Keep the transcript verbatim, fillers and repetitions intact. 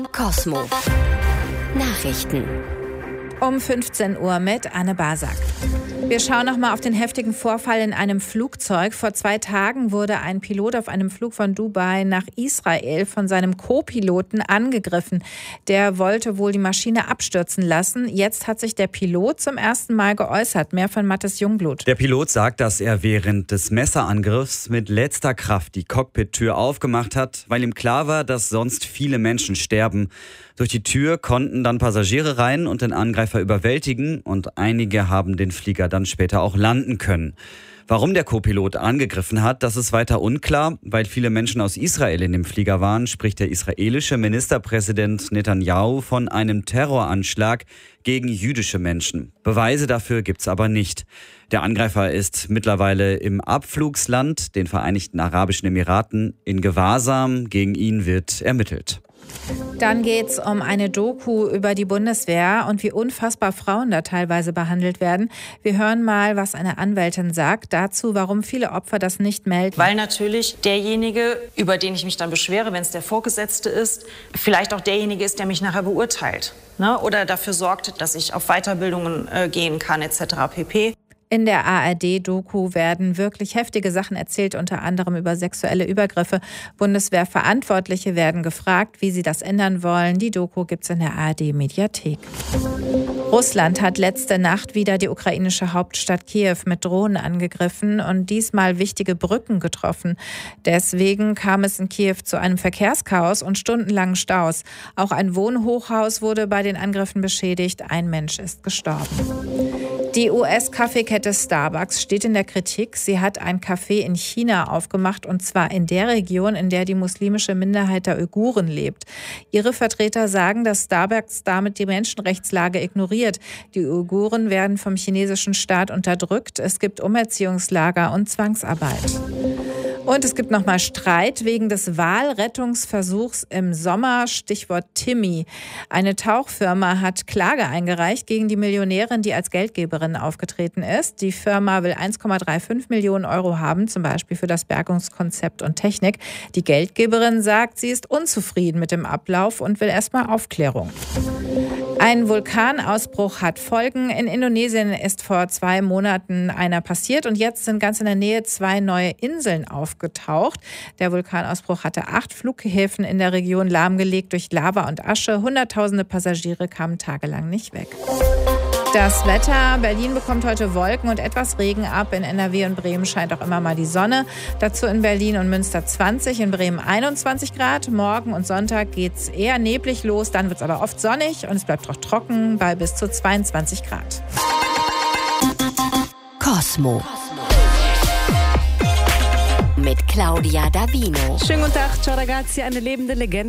Cosmo Nachrichten um fünfzehn Uhr mit Anne Basak. Wir schauen noch mal auf den heftigen Vorfall in einem Flugzeug. Vor zwei Tagen wurde ein Pilot auf einem Flug von Dubai nach Israel von seinem Co-Piloten angegriffen. Der wollte wohl die Maschine abstürzen lassen. Jetzt hat sich der Pilot zum ersten Mal geäußert. Mehr von Mathis Jungblut. Der Pilot sagt, dass er während des Messerangriffs mit letzter Kraft die Cockpit-Tür aufgemacht hat, weil ihm klar war, dass sonst viele Menschen sterben. Durch die Tür konnten dann Passagiere rein und den Angreifer überwältigen und einige haben den Flieger dann später auch landen können. Warum der Co-Pilot angegriffen hat, das ist weiter unklar. Weil viele Menschen aus Israel in dem Flieger waren, spricht der israelische Ministerpräsident Netanyahu von einem Terroranschlag gegen jüdische Menschen. Beweise dafür gibt's aber nicht. Der Angreifer ist mittlerweile im Abflugsland, den Vereinigten Arabischen Emiraten, in Gewahrsam. Gegen ihn wird ermittelt. Dann geht's um eine Doku über die Bundeswehr und wie unfassbar Frauen da teilweise behandelt werden. Wir hören mal, was eine Anwältin sagt dazu, warum viele Opfer das nicht melden. Weil natürlich derjenige, über den ich mich dann beschwere, wenn es der Vorgesetzte ist, vielleicht auch derjenige ist, der mich nachher beurteilt, ne? Oder dafür sorgt, dass ich auf Weiterbildungen äh, gehen kann et cetera pp. In der A R D-Doku werden wirklich heftige Sachen erzählt, unter anderem über sexuelle Übergriffe. Bundeswehrverantwortliche werden gefragt, wie sie das ändern wollen. Die Doku gibt's in der A R D-Mediathek. Russland hat letzte Nacht wieder die ukrainische Hauptstadt Kiew mit Drohnen angegriffen und diesmal wichtige Brücken getroffen. Deswegen kam es in Kiew zu einem Verkehrschaos und stundenlangen Staus. Auch ein Wohnhochhaus wurde bei den Angriffen beschädigt. Ein Mensch ist gestorben. Die U S-Kaffeekette Starbucks steht in der Kritik. Sie hat ein Café in China aufgemacht, und zwar in der Region, in der die muslimische Minderheit der Uiguren lebt. Ihre Vertreter sagen, dass Starbucks damit die Menschenrechtslage ignoriert. Die Uiguren werden vom chinesischen Staat unterdrückt. Es gibt Umerziehungslager und Zwangsarbeit. Und es gibt nochmal Streit wegen des Walrettungsversuchs im Sommer, Stichwort Timmy. Eine Tauchfirma hat Klage eingereicht gegen die Millionärin, die als Geldgeberin aufgetreten ist. Die Firma will eins Komma fünfunddreißig Millionen Euro haben, zum Beispiel für das Bergungskonzept und Technik. Die Geldgeberin sagt, sie ist unzufrieden mit dem Ablauf und will erstmal Aufklärung. Ein Vulkanausbruch hat Folgen. In Indonesien ist vor zwei Monaten einer passiert und jetzt sind ganz in der Nähe zwei neue Inseln aufgetaucht. Der Vulkanausbruch hatte acht Flughäfen in der Region lahmgelegt durch Lava und Asche. Hunderttausende Passagiere kamen tagelang nicht weg. Das Wetter: Berlin bekommt heute Wolken und etwas Regen ab. In N R W und Bremen scheint auch immer mal die Sonne. Dazu in Berlin und Münster zwanzig, in Bremen einundzwanzig Grad. Morgen und Sonntag geht's eher neblig los, dann wird's aber oft sonnig und es bleibt auch trocken bei bis zu zweiundzwanzig Grad. Cosmo mit Claudia Davino. Schönen guten Tag, ciao ragazzi, eine lebende Legende.